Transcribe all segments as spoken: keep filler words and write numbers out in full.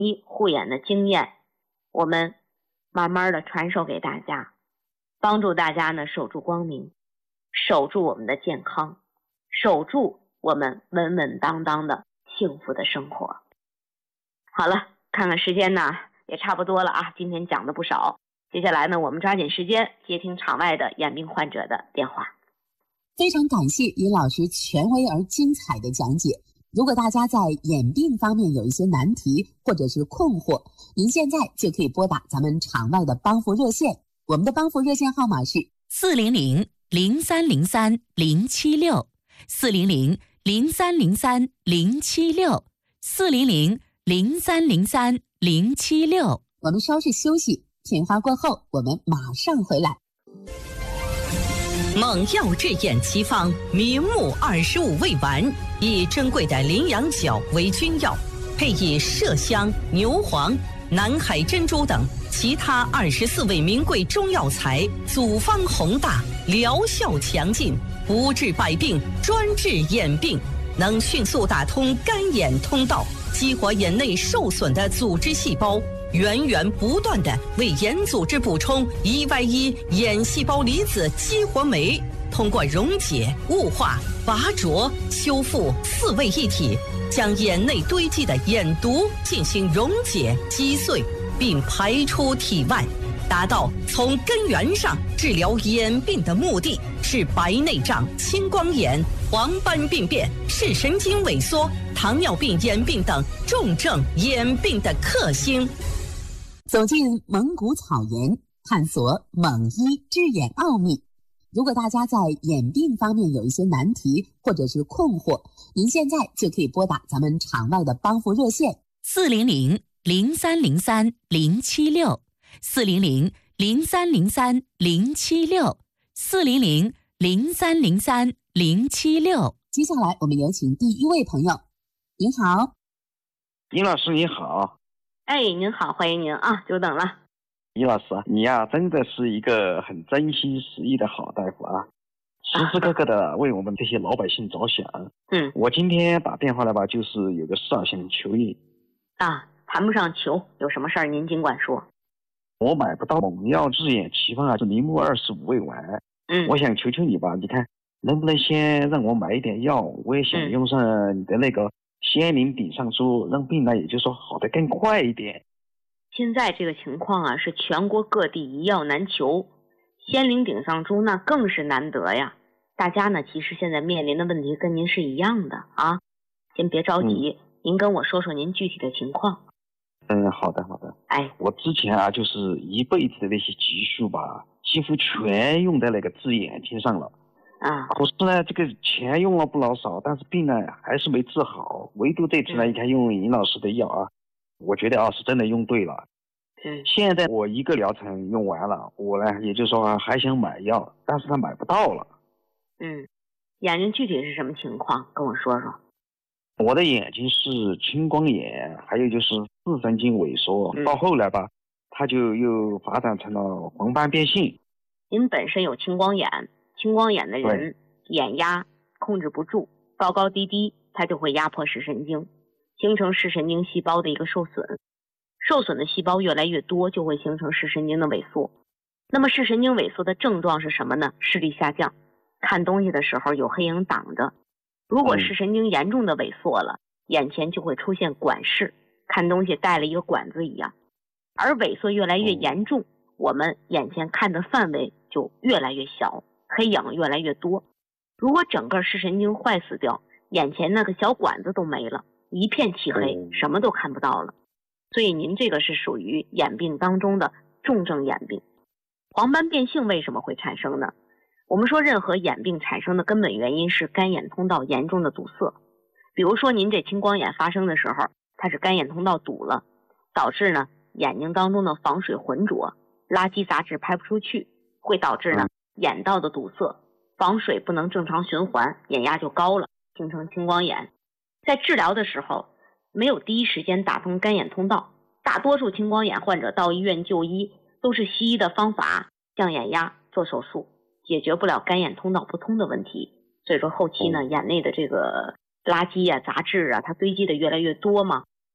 医护眼的经验，我们慢慢的传授给大家，帮助大家呢守住光明，守住我们的健康，守住我们稳稳当当的幸福的生活。好了，看看时间呢也差不多了啊，今天讲的不少，接下来呢我们抓紧时间接听场外的眼病患者的电话。 非常感谢尹老师权威而精彩的讲解。如果大家在眼病方面有一些难题或者是困惑，您现在就可以拨打咱们场外的帮扶热线，我们的帮扶热线号码是四零零零三零三零七六，四零零零三零三零七六，四零零零三零三零七六。 我们稍事休息，片花过后我们马上回来。 猛药治眼奇方明目二十五味丸，以珍贵的羚羊角为君药，配以麝香、牛黄、南海珍珠等其他二十四味名贵中药材，组方宏大，疗效强劲，不治百病，专治眼病，能迅速打通干眼通道，激活眼内受损的组织细胞，源源不断地为眼组织补充 E Y 一 眼细胞离子激活酶，通过溶解、雾化、拔浊、修复四位一体，将眼内堆积的眼毒进行溶解、击碎，并排出体外，达到从根源上治疗眼病的目的，是白内障、青光眼、黄斑病变、视神经萎缩、糖尿病眼病等重症眼病的克星。 走进蒙古草原，探索蒙医治眼奥秘。如果大家在眼病方面有一些难题或者是困惑，您现在就可以拨打咱们场外的帮扶热线四零零零三零三零七六，四零零零三零三零七六，四零零零三零三零七六。 接下来我们有请第一位朋友。您好。 尹老师你好。 哎，您好，欢迎您啊，久等了。 尹老师，你呀、啊、真的是一个很真心实意的好大夫啊，时时刻刻的为我们这些老百姓着想。 嗯， 我今天打电话来吧，就是有个事儿想求你啊，谈不上求，有什么事儿您尽管说。 我买不到猛药治眼奇方啊，是明目二十五味丸。 嗯， 我想求求你吧，你看能不能先让我买一点药，我也想用上你的那个仙灵顶上珠，让病呢也就是说好的更快一点。 现在这个情况啊，是全国各地一药难求，仙灵顶上珠那更是难得呀。大家呢其实现在面临的问题跟您是一样的啊，先别着急、嗯、您跟我说说您具体的情况。 嗯，好的好的。 哎， 我之前啊就是一辈子的那些积蓄吧，几乎全用在那个治眼睛上了啊。 可是呢这个钱用了不老少，但是病呢还是没治好，唯独这次呢、嗯、你看用尹老师的药啊，我觉得啊是真的用对了。 嗯， 现在我一个疗程用完了，我呢也就是说还想买药，但是他买不到了。 嗯，眼睛具体是什么情况跟我说说。 我的眼睛是青光眼，还有就是视神经萎缩、嗯、到后来吧它就又发展成了黄斑变性。 您本身有青光眼，青光眼的人眼压控制不住，高高低低它就会压迫视神经，形成视神经细胞的一个受损，受损的细胞越来越多，就会形成视神经的萎缩。那么视神经萎缩的症状是什么呢？视力下降，看东西的时候有黑影挡着。如果视神经严重的萎缩了、嗯、眼前就会出现管视，看东西带了一个管子一样。而萎缩越来越严重、嗯、我们眼前看的范围就越来越小，黑影越来越多。如果整个视神经坏死掉，眼前那个小管子都没了，一片漆黑、嗯、什么都看不到了。所以您这个是属于眼病当中的重症眼病。黄斑变性为什么会产生呢？我们说任何眼病产生的根本原因是干眼通道严重的堵塞。比如说您这青光眼发生的时候，它是干眼通道堵了，导致呢眼睛当中的房水浑浊，垃圾杂质排不出去，会导致呢眼道的堵塞，房水不能正常循环，眼压就高了，形成青光眼。在治疗的时候没有第一时间打通干眼通道，大多数青光眼患者到医院就医都是西医的方法，降眼压做手术，解决不了干眼通道不通的问题。所以说后期呢眼内的这个垃圾啊杂质啊它堆积的越来越多嘛，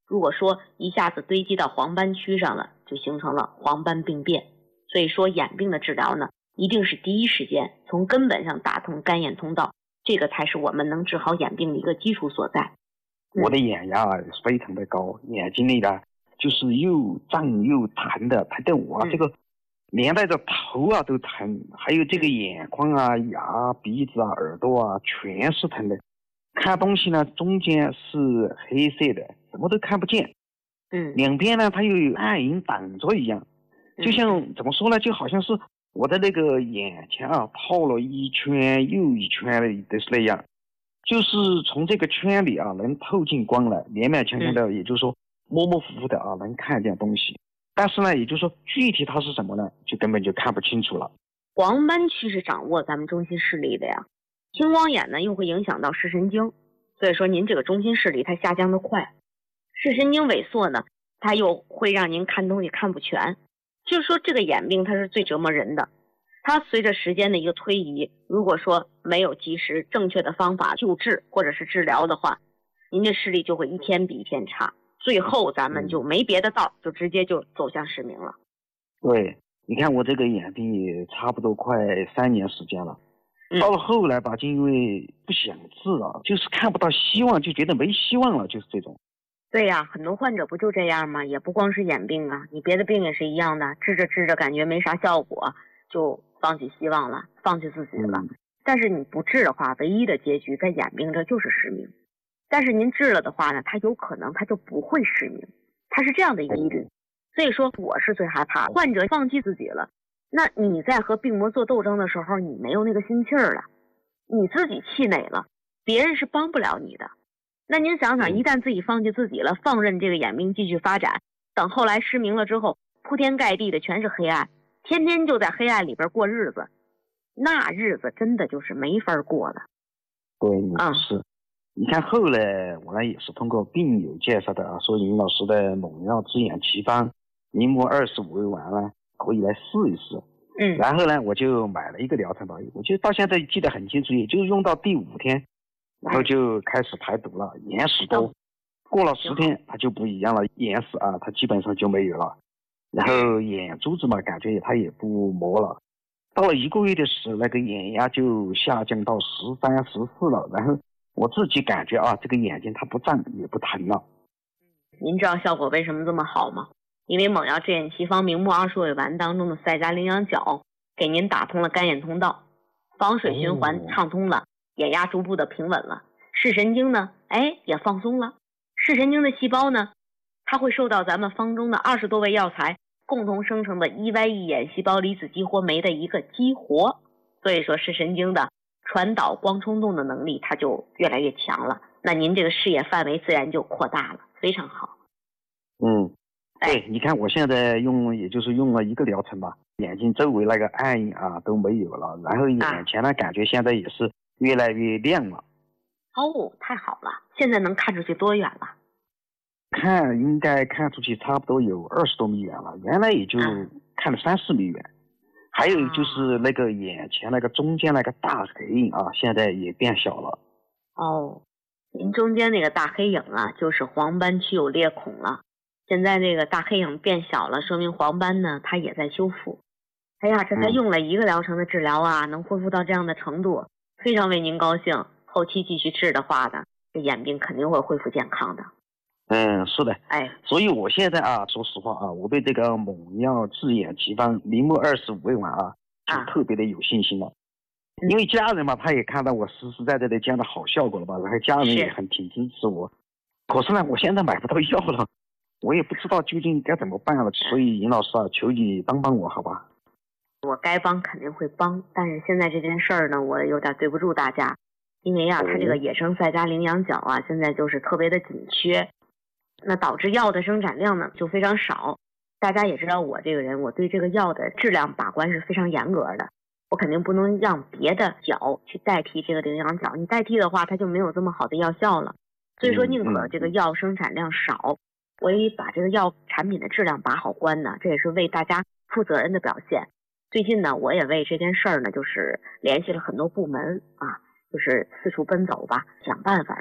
如果说一下子堆积到黄斑区上了，就形成了黄斑病变。所以说眼病的治疗呢，一定是第一时间从根本上打通干眼通道，这个才是我们能治好眼病的一个基础所在。 我的眼压非常的高，眼睛里的就是又胀又疼的，疼得我、啊、这个连带着头啊都疼，还有这个眼眶啊、牙、鼻子啊、耳朵啊全是疼的。看东西呢，中间是黑色的，什么都看不见。 嗯， 两边呢它又有暗影挡着一样，就像怎么说呢，就好像是我的那个眼前啊套了一圈又一圈的是那样，就是从这个圈里啊能透进光来，勉勉强强的，也就是说模模糊糊的啊能看见东西，但是呢，也就是说具体它是什么呢，就根本就看不清楚了。 黄斑区是掌握咱们中心视力的呀，青光眼呢又会影响到视神经，所以说您这个中心视力它下降的快，视神经萎缩呢，它又会让您看东西看不全。就是说这个眼病它是最折磨人的，它随着时间的一个推移，如果说没有及时正确的方法救治或者是治疗的话，您的视力就会一天比一天差，最后咱们就没别的道，就直接就走向失明了。 对，你看我这个眼病也差不多快三年时间了，嗯、到了后来吧，就因为不想治啊，就是看不到希望，就觉得没希望了，就是这种。 对呀、啊，很多患者不就这样吗？也不光是眼病啊，你别的病也是一样的，治着治着感觉没啥效果，就放弃希望了，放弃自己了。嗯、但是你不治的话，唯一的结局在眼病这就是失明。但是您治了的话呢，它有可能它就不会失明，它是这样的一个疑虑。所以说我是最害怕患者放弃自己了，那你在和病魔做斗争的时候，你没有那个心气儿了，你自己气馁了，别人是帮不了你的。那您想想，一旦自己放弃自己了，放任这个眼病继续发展，等后来失明了之后，铺天盖地的全是黑暗，天天就在黑暗里边过日子，那日子真的就是没法过了。 对，嗯，是。你看后来我呢也是通过病友介绍的啊，说尹老师的猛药治眼奇方明目二十五味丸呢，可以来试一试。嗯，然后呢我就买了一个疗程包，我就到现在记得很清楚，也就是用到第五天。然后就开始排毒了，眼屎多，过了十天它就不一样了，眼屎啊它基本上就没有了，然后眼珠子嘛感觉它也不磨了，到了一个月的时候，那个眼压就下降到十三十四了，然后我自己感觉啊这个眼睛它不胀也不疼了。 您知道效果为什么这么好吗？因为猛药治眼奇方明目二十味丸当中的赛迦羚羊角给您打通了干眼通道，房水循环畅通了，眼压逐步的平稳了，视神经呢，哎，也放松了。视神经的细胞呢，它会受到咱们方中的二十多味药材共同生成的 E Y E 眼细胞离子激活酶的一个激活，所以说视神经的传导光冲动的能力它就越来越强了，那您这个视野范围自然就扩大了，非常好。 嗯，对，你看我现在用，也就是用了一个疗程吧，眼睛周围那个暗影啊都没有了，然后眼前呢、啊、感觉现在也是越来越亮了。 哦，太好了！现在能看出去多远了？ 看应该看出去差不多有二十多米远了，原来也就看了三四米远。嗯、还有就是那个眼前那个中间那个大黑影啊，现在也变小了。 哦，您中间那个大黑影啊，就是黄斑区有裂孔了。现在这个大黑影变小了，说明黄斑呢它也在修复。哎呀，这才用了一个疗程的治疗啊，嗯、能恢复到这样的程度，非常为您高兴。后期继续治的话呢，这眼病肯定会恢复健康的。 嗯，是的， 哎， 所以我现在啊，说实话啊，我对这个猛药治眼奇方明目二十五味丸啊，就特别的有信心了。啊、因为家人嘛，他也看到我实实在在的这样的好效果了吧，然后家人也很挺支持我。可是呢，我现在买不到药了，我也不知道究竟该怎么办了。所以尹老师啊，求你帮帮我，好吧？ 我该帮肯定会帮，但是现在这件事儿呢，我有点对不住大家。因为啊，它这个野生赛迦羚羊角啊，现在就是特别的紧缺，那导致药的生产量呢就非常少。大家也知道我这个人，我对这个药的质量把关是非常严格的，我肯定不能让别的角去代替这个羚羊角，你代替的话，它就没有这么好的药效了。所以说，宁可这个药生产量少，我也把这个药产品的质量把好关呢，这也是为大家负责任的表现。最近呢，我也为这件事儿呢，就是联系了很多部门啊。就是四处奔走吧，想办法的，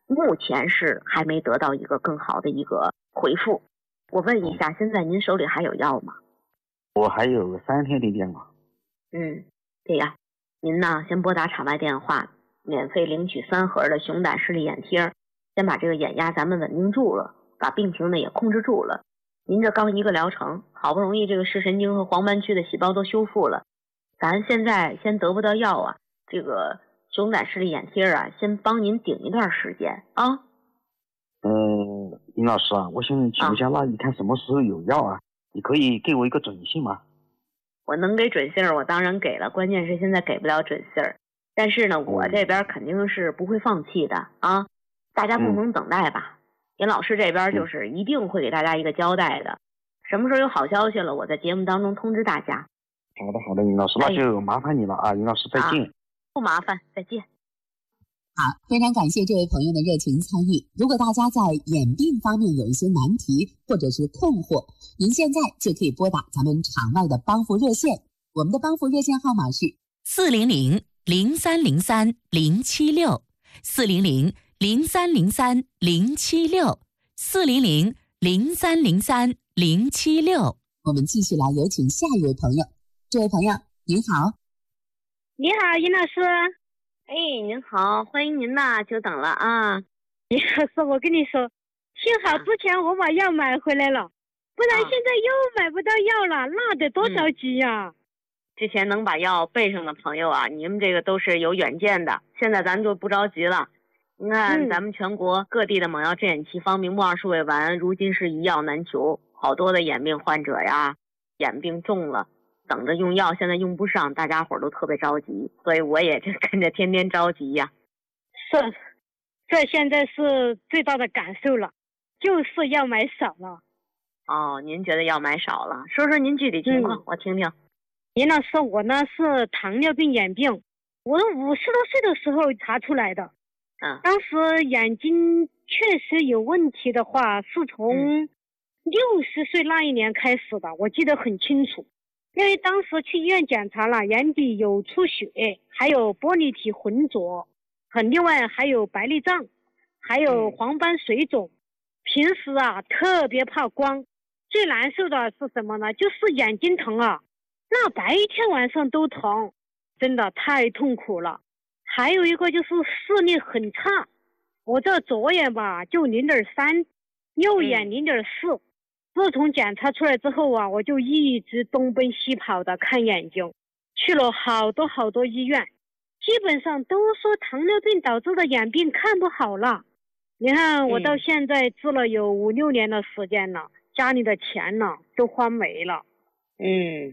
目前是还没得到一个更好的一个回复。我问一下，现在您手里还有药吗？ 我还有三天的量啊。 嗯，这样，您呢先拨打场外电话，免费领取三盒的熊胆视力眼贴，先把这个眼压咱们稳定住了，把病情呢也控制住了。您这刚一个疗程，好不容易这个视神经和黄斑区的细胞都修复了，咱现在先得不到药啊，这个熊胆视力眼贴啊，先帮您顶一段时间啊。 嗯，林老师啊，我想请一下，那你看什么时候有药啊？你可以给我一个准信吗？ 我能给准信儿，我当然给了，关键是现在给不了准信儿。但是呢，我这边肯定是不会放弃的啊，大家共同等待吧。林、嗯、老师这边就是一定会给大家一个交代的，什么时候有好消息了，我在节目当中通知大家。 好的，好的，林老师，那就麻烦你了啊，林老师再见、啊。 不麻烦，再见。 好，非常感谢这位朋友的热情参与。如果大家在眼病方面有一些难题或者是困惑，您现在就可以拨打咱们场外的帮扶热线，我们的帮扶热线号码是四零零零三零三零七六四零零零三零三零七六四零零零三零三零七六。 我们继续来有请下一位朋友。这位朋友您好。 你好，尹老师。 哎，您好，欢迎您呐，久等了啊。 尹老师，我跟你说，幸好之前我把药买回来了，不然现在又买不到药了，那得多着急呀、啊嗯！ 之前能把药备上的朋友啊，你们这个都是有远见的，现在咱就不着急了。你看、嗯、咱们全国各地的猛药镇眼奇方、明目二十味丸，如今是一药难求，好多的眼病患者呀，眼病重了，等着用药，现在用不上，大家伙都特别着急，所以我也就跟着天天着急呀。 是，这现在是最大的感受了，就是药买少了。 哦，您觉得药买少了？说说您具体情况、嗯、我听听。 尹老师，我呢是糖尿病眼病，我五十多岁的时候查出来的。 嗯， 当时眼睛确实有问题的话，是从六十岁那一年开始的，我记得很清楚。因为当时去医院检查了，眼底有出血，还有玻璃体浑浊，很另外还有白内障，还有黄斑水肿。平时啊特别怕光，最难受的是什么呢？就是眼睛疼啊，那白天晚上都疼，真的太痛苦了。还有一个就是视力很差，我这左眼吧就 零点三， 右眼 零点四、嗯。自从检查出来之后啊，我就一直东奔西跑的看眼睛，去了好多好多医院，基本上都说糖尿病导致的眼病看不好了。你看我到现在治了有五六年的时间了，家里的钱呢都花没了。 嗯，